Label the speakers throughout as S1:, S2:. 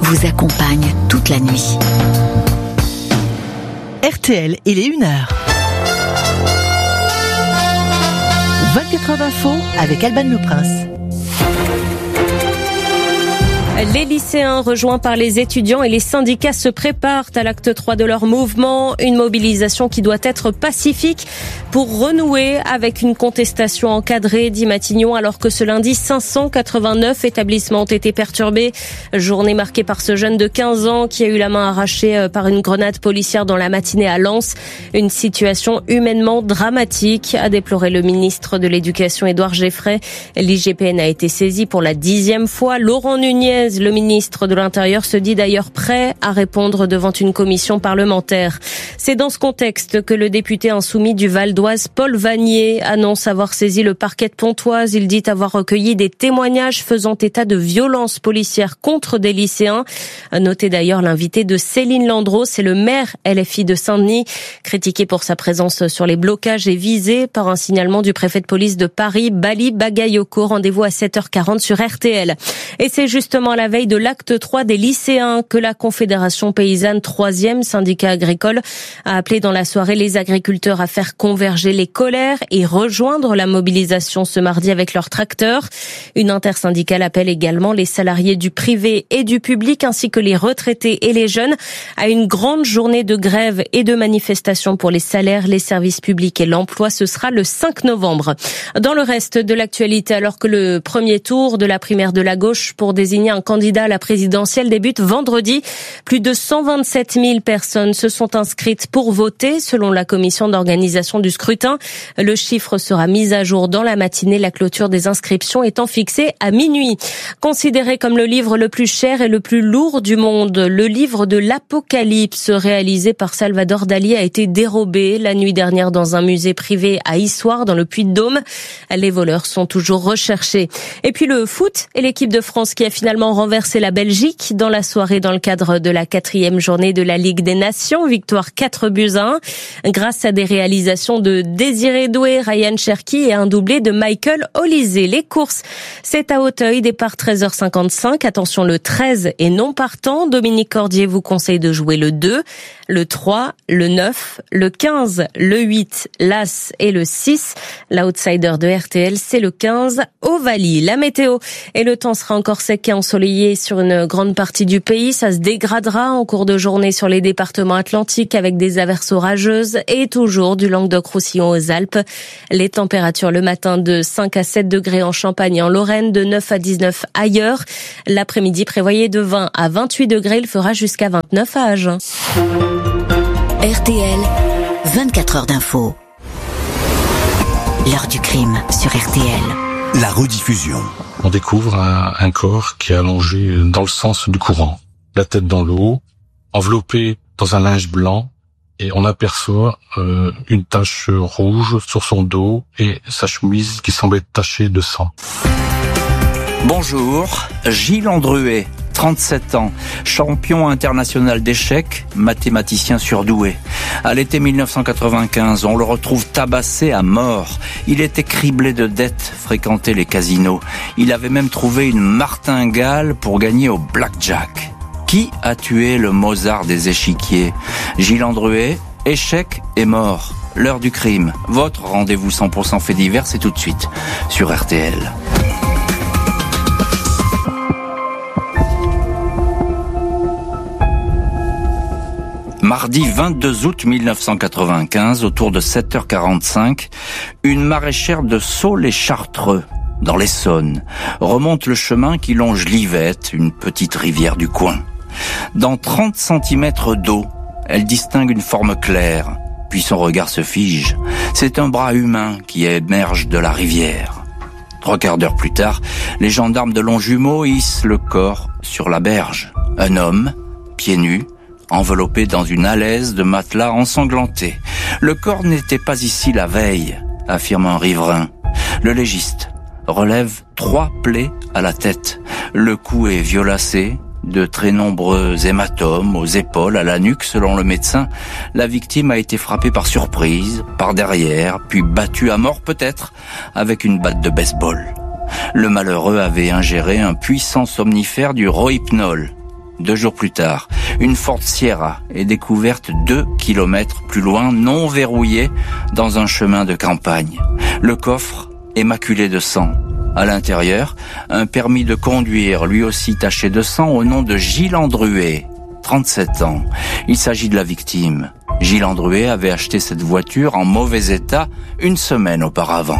S1: vous accompagne toute la nuit.
S2: RTL, il est 1h. 24 heures d'info avec Alban Le Prince.
S3: Les lycéens rejoints par les étudiants et les syndicats se préparent à l'acte 3 de leur mouvement. Une mobilisation qui doit être pacifique pour renouer avec une contestation encadrée, dit Matignon, alors que ce lundi, 589 établissements ont été perturbés. Journée marquée par ce jeune de 15 ans qui a eu la main arrachée par une grenade policière dans la matinée à Lens. Une situation humainement dramatique, a déploré le ministre de l'Éducation Édouard Geffray. L'IGPN a été saisi pour la 10e fois. Laurent Nunez, le ministre de l'Intérieur, se dit d'ailleurs prêt à répondre devant une commission parlementaire. C'est dans ce contexte que le député insoumis du Val d'Oise, Paul Vanier, annonce avoir saisi le parquet de Pontoise. Il dit avoir recueilli des témoignages faisant état de violences policières contre des lycéens. Notez d'ailleurs l'invité de Céline Landreau, c'est le maire LFI de Saint-Denis, critiqué pour sa présence sur les blocages et visé par un signalement du préfet de police de Paris, Bali Bagayoko. Rendez-vous à 7h40 sur RTL. Et c'est justement à la veille de l'acte 3 des lycéens que la Confédération paysanne, 3e syndicat agricole, a appelé dans la soirée les agriculteurs à faire converger les colères et rejoindre la mobilisation ce mardi avec leurs tracteurs. Une intersyndicale appelle également les salariés du privé et du public ainsi que les retraités et les jeunes à une grande journée de grève et de manifestation pour les salaires, les services publics et l'emploi. Ce sera le 5 novembre. Dans le reste de l'actualité, alors que le premier tour de la primaire de la gauche pour désigner un candidat à la présidentielle débute vendredi, plus de 127 000 personnes se sont inscrites pour voter selon la commission d'organisation du scrutin. Le chiffre sera mis à jour dans la matinée, la clôture des inscriptions étant fixée à minuit. Considéré comme le livre le plus cher et le plus lourd du monde, le livre de l'Apocalypse réalisé par Salvador Dali a été dérobé la nuit dernière dans un musée privé à Issoire dans le Puy-de-Dôme. Les voleurs sont toujours recherchés. Et puis le foot et l'équipe de France qui a finalement renversé la Belgique dans la soirée dans le cadre de la 4e journée de la Ligue des Nations. Victoire 4-1 grâce à des réalisations de Désiré Doué, Ryan Cherki et un doublé de Michael Olysée. Les courses, c'est à Auteuil, départ 13h55. Attention, le 13 est non partant. Dominique Cordier vous conseille de jouer le 2, le 3, le 9, le 15, le 8, l'As et le 6. L'outsider de RTL, c'est le 15, Ovalie. La météo et le temps sera encore sec et ensoleillé sur une grande partie du pays. Ça se dégradera en cours de journée sur les départements atlantiques avec des averses orageuses et toujours du Languedoc-Roussillon aux Alpes. Les températures le matin de 5 à 7 degrés en Champagne et en Lorraine, de 9 à 19 ailleurs. L'après-midi prévoyé de 20 à 28 degrés, il fera jusqu'à 29 à Agen.
S1: RTL, 24 heures d'info. L'heure du crime sur RTL.
S4: La rediffusion.
S5: On découvre un corps qui est allongé dans le sens du courant, la tête dans l'eau, enveloppé dans un linge blanc, et on aperçoit une tache rouge sur son dos et sa chemise qui semble être tachée de sang.
S6: Bonjour, Gilles Andruet, 37 ans, champion international d'échecs, mathématicien surdoué. À l'été 1995, on le retrouve tabassé à mort. Il était criblé de dettes, fréquentait les casinos. Il avait même trouvé une martingale pour gagner au blackjack. Qui a tué le Mozart des échiquiers ? Gilles Andruet, échec et mort. L'heure du crime. Votre rendez-vous 100% fait divers, c'est tout de suite sur RTL. Mardi 22 août 1995, autour de 7h45, une maraîchère de Saulx-les-Chartreux, dans l'Essonne, remonte le chemin qui longe l'Yvette, une petite rivière du coin. Dans 30 cm d'eau, elle distingue une forme claire, puis son regard se fige. C'est un bras humain qui émerge de la rivière. 3 quarts d'heure plus tard, les gendarmes de Longjumeau hissent le corps sur la berge. Un homme, pieds nus, enveloppé dans une alaise de matelas ensanglanté. Le corps n'était pas ici la veille, affirme un riverain. Le légiste relève 3 plaies à la tête. Le cou est violacé, de très nombreux hématomes aux épaules, à la nuque selon le médecin. La victime a été frappée par surprise, par derrière, puis battue à mort peut-être, avec une batte de baseball. Le malheureux avait ingéré un puissant somnifère du Rohypnol, 2 jours plus tard, une Ford Sierra est découverte 2 kilomètres plus loin, non verrouillée, dans un chemin de campagne. Le coffre est maculé de sang. À l'intérieur, un permis de conduire, lui aussi taché de sang, au nom de Gilles Andruet, 37 ans. Il s'agit de la victime. Gilles Andruet avait acheté cette voiture en mauvais état 1 semaine auparavant.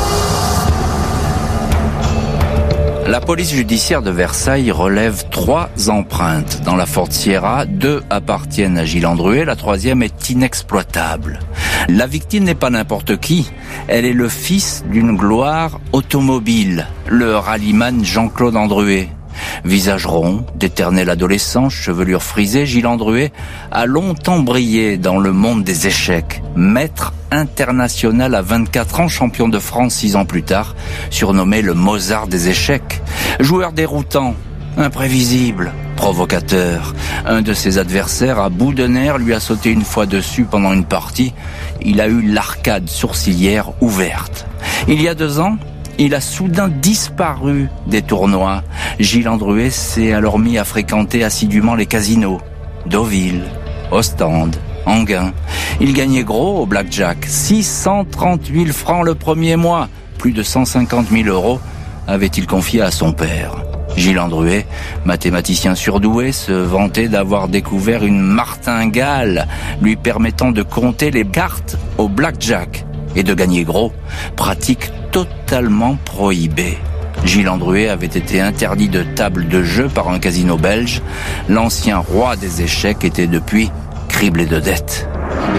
S6: La police judiciaire de Versailles relève 3 empreintes dans la Ford Sierra. 2 appartiennent à Gilles Andruet, la 3e est inexploitable. La victime n'est pas n'importe qui. Elle est le fils d'une gloire automobile, le rallyman Jean-Claude Andruet. Visage rond, d'éternel adolescent, chevelure frisée, Gilles Andruet a longtemps brillé dans le monde des échecs. Maître international à 24 ans, champion de France 6 ans plus tard, surnommé le Mozart des échecs. Joueur déroutant, imprévisible, provocateur. Un de ses adversaires, à bout de nerfs, lui a sauté une fois dessus pendant une partie. Il a eu l'arcade sourcilière ouverte. Il y a 2 ans, il a soudain disparu des tournois. Gilles Andruet s'est alors mis à fréquenter assidûment les casinos. Deauville, Ostende, Enghien. Il gagnait gros au blackjack. 630 000 francs le premier mois. Plus de 150 000 euros avait-il confié à son père. Gilles Andruet, mathématicien surdoué, se vantait d'avoir découvert une martingale lui permettant de compter les cartes au blackjack et de gagner gros, pratique totalement prohibée. Gilles Andruet avait été interdit de table de jeu par un casino belge. L'ancien roi des échecs était depuis criblé de dettes.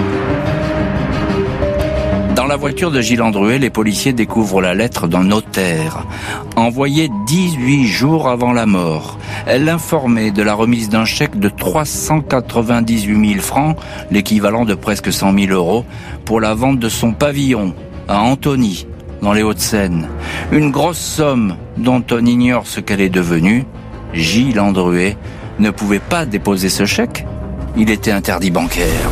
S6: Dans la voiture de Gilles Andruet, les policiers découvrent la lettre d'un notaire, envoyée 18 jours avant la mort. Elle l'informait de la remise d'un chèque de 398 000 francs, l'équivalent de presque 100 000 euros, pour la vente de son pavillon à Antony, dans les Hauts-de-Seine. Une grosse somme dont on ignore ce qu'elle est devenue. Gilles Andruet ne pouvait pas déposer ce chèque. Il était interdit bancaire.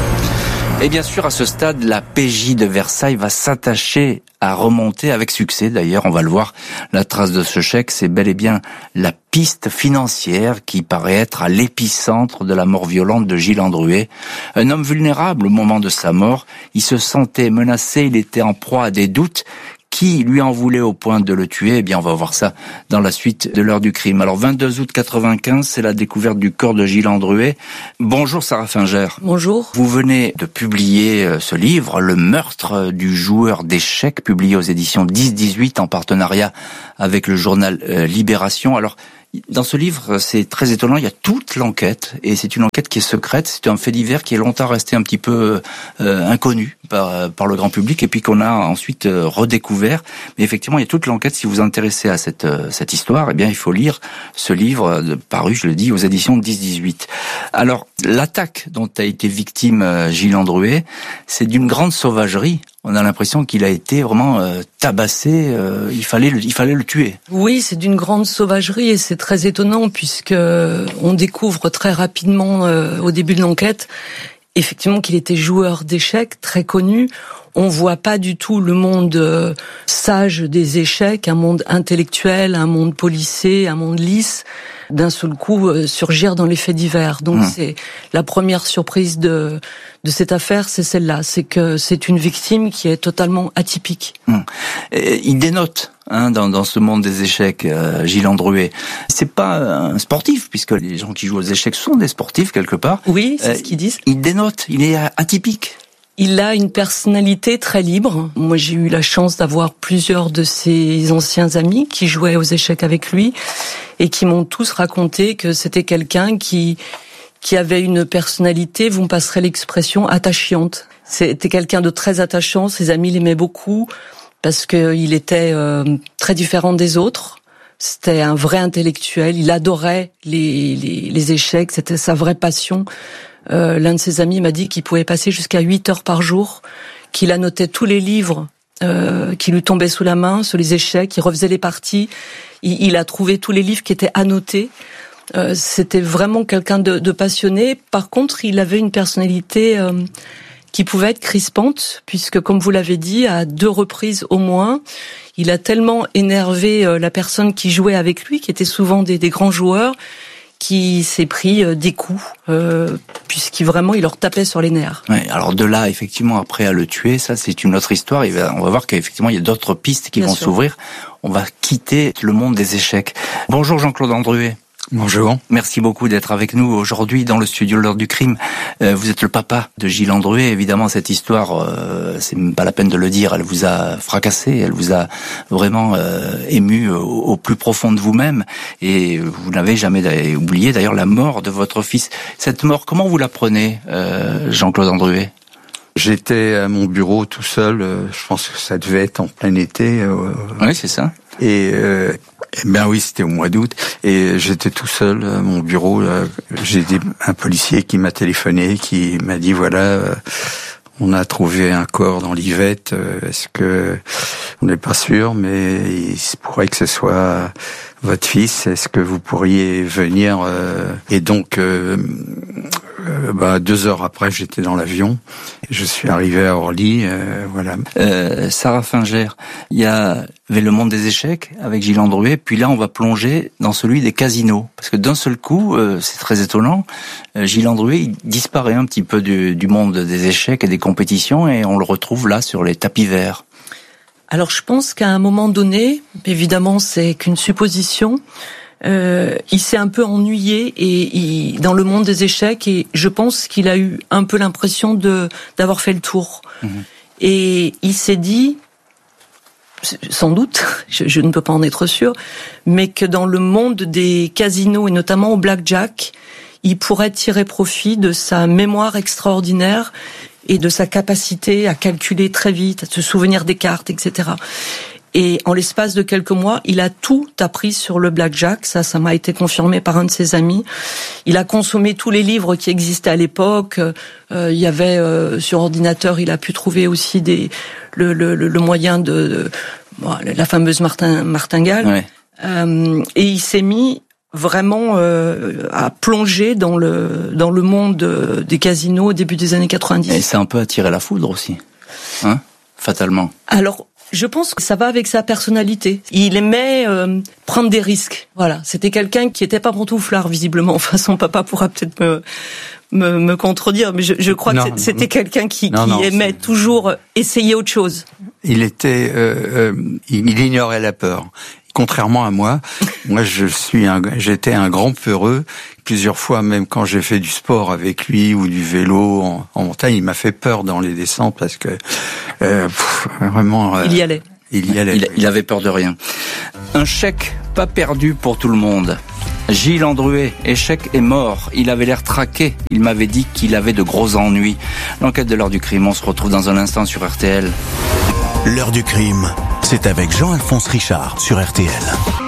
S6: Et bien sûr, à ce stade, la PJ de Versailles va s'attacher à remonter avec succès. D'ailleurs, on va le voir, la trace de ce chèque, c'est bel et bien la piste financière qui paraît être à l'épicentre de la mort violente de Gilles Andruet. Un homme vulnérable au moment de sa mort, il se sentait menacé, il était en proie à des doutes. Qui lui en voulait au point de le tuer? Eh bien, on va voir ça dans la suite de l'heure du crime. Alors, 22 août 95, c'est la découverte du corps de Gilles Andruet. Bonjour Sarah Finger.
S4: Bonjour.
S6: Vous venez de publier ce livre, Le meurtre du joueur d'échecs, publié aux éditions 10-18 en partenariat avec le journal Libération. Alors, dans ce livre, c'est très étonnant, il y a toute l'enquête, et c'est une enquête qui est secrète, c'est un fait divers qui est longtemps resté un petit peu inconnu par le grand public, et puis qu'on a ensuite redécouvert. Mais effectivement, il y a toute l'enquête. Si vous vous intéressez à cette histoire, eh bien, il faut lire ce livre paru, je le dis, aux éditions 10-18. Alors, l'attaque dont a été victime Gilles Andruet, c'est d'une grande sauvagerie. On a l'impression qu'il a été vraiment tabassé, il fallait le tuer.
S4: Oui, c'est d'une grande sauvagerie et c'est très étonnant puisque on découvre très rapidement au début de l'enquête effectivement qu'il était joueur d'échecs très connu. On voit pas du tout le monde sage des échecs, un monde intellectuel, un monde policé, un monde lisse, d'un seul coup surgir dans les faits divers. Donc c'est la première surprise de cette affaire, c'est celle-là, c'est que c'est une victime qui est totalement atypique.
S6: Il dénote dans ce monde des échecs, Gilles Andruet. C'est pas un sportif, puisque les gens qui jouent aux échecs sont des sportifs quelque part.
S4: Oui, c'est ce qu'ils disent.
S6: Il dénote, il est atypique.
S4: Il a une personnalité très libre. Moi, j'ai eu la chance d'avoir plusieurs de ses anciens amis qui jouaient aux échecs avec lui et qui m'ont tous raconté que c'était quelqu'un qui avait une personnalité, vous me passerez l'expression, attachante. C'était quelqu'un de très attachant, ses amis l'aimaient beaucoup parce qu'il était très différent des autres. C'était un vrai intellectuel, il adorait les échecs, c'était sa vraie passion. L'un de ses amis m'a dit qu'il pouvait passer jusqu'à 8 heures par jour, qu'il annotait tous les livres qui lui tombaient sous la main sur les échecs, il refaisait les parties, il a trouvé tous les livres qui étaient annotés. C'était vraiment quelqu'un de passionné. Par contre, il avait une personnalité qui pouvait être crispante, puisque, comme vous l'avez dit, à 2 reprises au moins, il a tellement énervé la personne qui jouait avec lui, qui était souvent des grands joueurs, qui s'est pris des coups, puisqu'il vraiment il leur tapait sur les nerfs.
S6: Ouais, alors de là, effectivement, après à le tuer, ça c'est une autre histoire. On va voir qu'effectivement il y a d'autres pistes qui vont s'ouvrir. On va quitter le monde des échecs. Bonjour Jean-Claude Andruet.
S7: Bonjour.
S6: Merci beaucoup d'être avec nous aujourd'hui dans le studio de l'heure du crime. Vous êtes le papa de Gilles Andruet. Évidemment, cette histoire, c'est même pas la peine de le dire, elle vous a fracassé, elle vous a vraiment ému au plus profond de vous-même. Et vous n'avez jamais oublié d'ailleurs la mort de votre fils. Cette mort, comment vous la prenez, Jean-Claude Andruet ?
S7: J'étais à mon bureau tout seul, je pense que ça devait être en plein été.
S6: Oui, c'est ça.
S7: Et ben oui, c'était au mois d'août, et j'étais tout seul à mon bureau. J'ai un policier qui m'a téléphoné, qui m'a dit voilà, on a trouvé un corps dans l'Yvette. Est-ce que on n'est pas sûr, mais il se pourrait que ce soit votre fils. Est-ce que vous pourriez venir? Et donc 2 heures après, j'étais dans l'avion. Je suis arrivé à Orly, voilà.
S6: Sarah Finger, il y avait le monde des échecs avec Gilles Andruet, puis là on va plonger dans celui des casinos. Parce que d'un seul coup, c'est très étonnant, Gilles Andruet il disparaît un petit peu du monde des échecs et des compétitions, et on le retrouve là sur les tapis verts.
S4: Alors je pense qu'à un moment donné, évidemment c'est qu'une supposition, il s'est un peu ennuyé dans le monde des échecs, et je pense qu'il a eu un peu l'impression d'avoir fait le tour. Mmh. Et il s'est dit, sans doute, je ne peux pas en être sûr, mais que dans le monde des casinos et notamment au blackjack, il pourrait tirer profit de sa mémoire extraordinaire et de sa capacité à calculer très vite, à se souvenir des cartes, etc. Et en l'espace de quelques mois, il a tout appris sur le blackjack. Ça m'a été confirmé par un de ses amis. Il a consommé tous les livres qui existaient à l'époque. Il y avait sur ordinateur, il a pu trouver aussi le moyen de la fameuse martingale. Ouais. Et il s'est mis vraiment à plonger dans le monde des casinos au début des années 90.
S6: Et c'est un peu attiré la foudre aussi, hein, fatalement.
S4: Alors, je pense que ça va avec sa personnalité. Il aimait prendre des risques. Voilà, c'était quelqu'un qui était pas pantouflard visiblement. Enfin, son papa pourra peut-être me contredire, mais je crois que c'était quelqu'un qui aimait toujours essayer autre chose.
S7: Il ignorait la peur. Contrairement à moi, j'étais un grand peureux. Plusieurs fois, même quand j'ai fait du sport avec lui ou du vélo en montagne, il m'a fait peur dans les descentes parce que vraiment.
S4: Il y allait.
S6: Il avait peur de rien. Un chèque pas perdu pour tout le monde. Gilles Andruet, échec est mort. Il avait l'air traqué. Il m'avait dit qu'il avait de gros ennuis. L'enquête de l'heure du crime, on se retrouve dans un instant sur RTL.
S8: L'heure du crime, c'est avec Jean-Alphonse Richard sur RTL.